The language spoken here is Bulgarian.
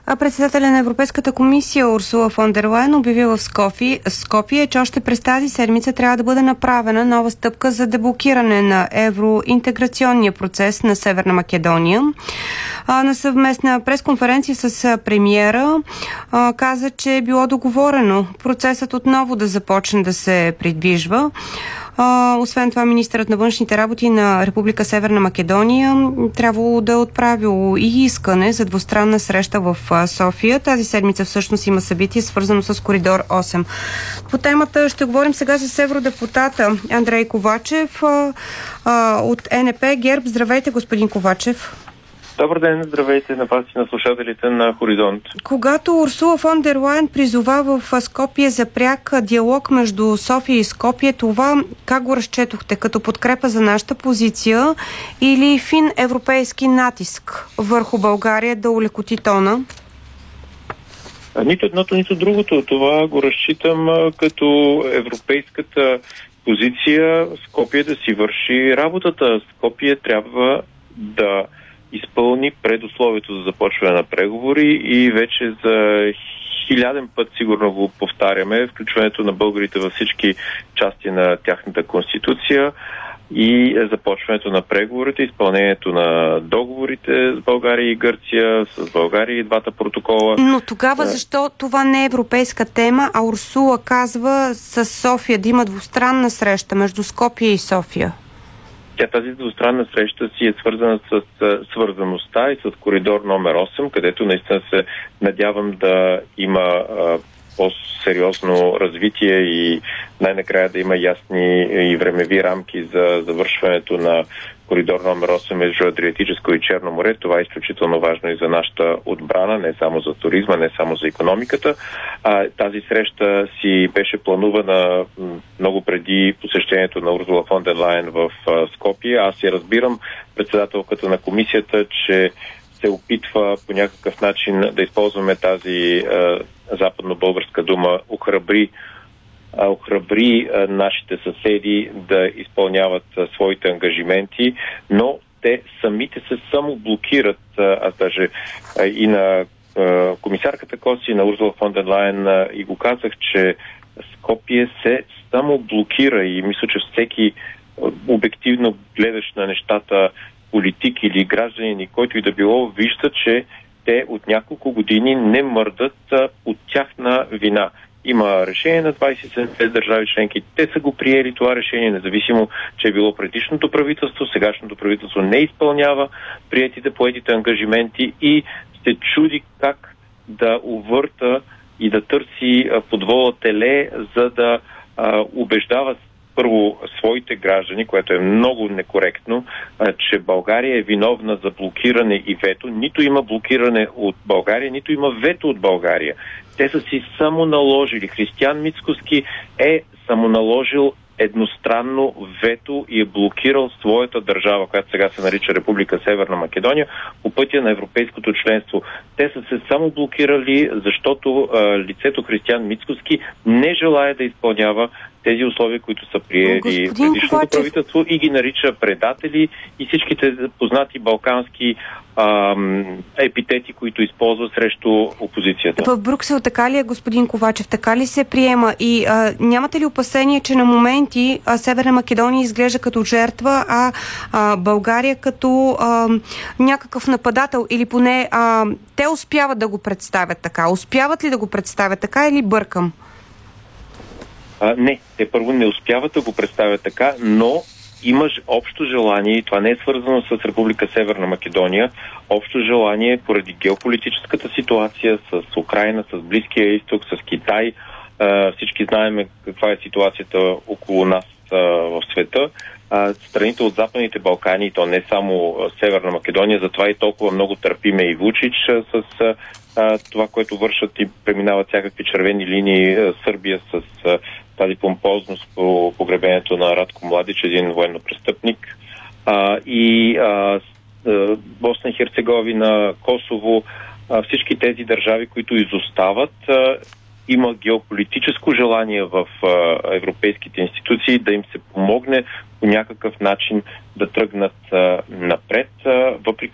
Председателя на Европейската комисия Урсула фон дер Лайен обяви в Скопие, че още през тази седмица трябва да бъде направена нова стъпка за деблокиране на евроинтеграционния процес на Северна Македония. На съвместна пресконференция с премиера каза, че е било договорено процесът отново да започне да се придвижва. Освен това, министърът на външните работи на Република Северна Македония трябвало да е отправил и искане за двустранна среща в София. Тази седмица всъщност има събитие, свързано с Коридор 8. По темата ще говорим сега с евродепутата Андрей Ковачев от НП ГЕРБ. Здравейте, господин Ковачев. Добър ден, здравейте на вас и на слушателите на Хоризонт. Когато Урсула фон дер Лайен призова в Скопие за пряк диалог между София и Скопие, това как го разчетохте? Като подкрепа за нашата позиция или фин европейски натиск върху България да улекоти тона? Нито едното, нито другото. Това го разчитам като европейската позиция Скопие да си върши работата. Скопие трябва да изпълни предусловието за започване на преговори и вече за 1000 път сигурно го повтаряме, включването на българите във всички части на тяхната конституция и започването на преговорите, изпълнението на договорите с България и Гърция, с България и двата протокола. Но тогава защо това не е европейска тема, а Урсула казва с София да има двустранна среща между Скопие и София? Тази двустранна среща си е свързана с свързаността и с коридор номер 8, където наистина се надявам да има по-сериозно развитие и най-накрая да има ясни и времеви рамки за завършването на коридор номер 8 между Адриатическо и Черно море. Това е изключително важно и за нашата отбрана, не само за туризма, не само за икономиката. Тази среща си беше планувана много преди посещението на Урсула фон дер Лайен в Скопие. Аз я разбирам, председателката на комисията, че се опитва по някакъв начин да използваме тази западно-българска дума охрабри нашите съседи да изпълняват своите ангажименти, но те самите се самоблокират. Аз даже и на комисарката Коси, на Урсула фон дер Лайен и го казах, че Скопие се самоблокира и мисля, че всеки обективно гледащ на нещата политик или гражданин, който и да било, вижда, че те от няколко години не мърдат от тяхна вина. Има решение на 27 държави членки. Те са го приели това решение, независимо, че е било предишното правителство. Сегашното правителство не изпълнява приетите поетите ангажименти и се чуди как да увърта и да търси подвола теле, за да убеждава първо своите граждани, което е много некоректно, че България е виновна за блокиране и вето. Нито има блокиране от България, нито има вето от България. Те са си самоналожили. Християн Мицкоски е самоналожил едностранно вето и е блокирал своята държава, която сега се нарича Република Северна Македония, по пътя на европейското членство. Те са се само блокирали, защото лицето Християн Мицкоски не желая да изпълнява тези условия, които са приели предишното правителство и ги нарича предатели и всичките познати балкански епитети, които използва срещу опозицията. В Брюксел така ли е, господин Ковачев? Така ли се приема? И нямате ли опасение, че на моменти Северна Македония изглежда като жертва, а България като някакъв нападател? Или поне те успяват да го представят така? Успяват ли да го представят така или бъркам? Не, те първо не успяват да го представят така, но имаш общо желание, и това не е свързано с Република Северна Македония, общо желание поради геополитическата ситуация с Украйна, с Близкия изток, с Китай. Всички знаем каква е ситуацията около нас в света. Страните от Западните Балкани, и то не само Северна Македония, затова и толкова много търпиме и Вучич с това, което вършат и преминават всякакви червени линии Сърбия с тази помпозност по погребението на Радко Младич, един военнопрестъпник, и Босна и Херцеговина, Косово, всички тези държави, които изостават, има геополитическо желание в европейските институции да им се помогне по някакъв начин да тръгнат напред, въпреки